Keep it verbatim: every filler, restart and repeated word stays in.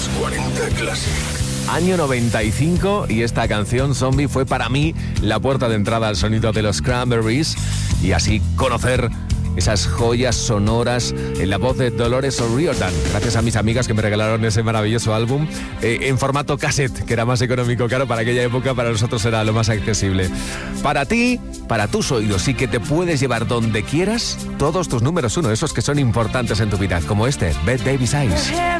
Los cuarenta Classic. Año noventa y cinco y esta canción Zombie fue para mí la puerta de entrada al sonido de los Cranberries y así conocer esas joyas sonoras en la voz de Dolores O'Riordan, gracias a mis amigas que me regalaron ese maravilloso álbum eh, en formato cassette, que era más económico, claro, para aquella época para nosotros era lo más accesible. Para ti, para tus oídos y que te puedes llevar donde quieras todos tus números uno, esos que son importantes en tu vida, como este, Bette Davis Eyes.